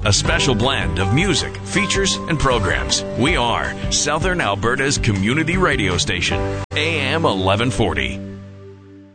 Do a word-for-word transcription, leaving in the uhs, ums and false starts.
A special blend of music, features, and programs. We are Southern Alberta's community radio station, A M eleven forty.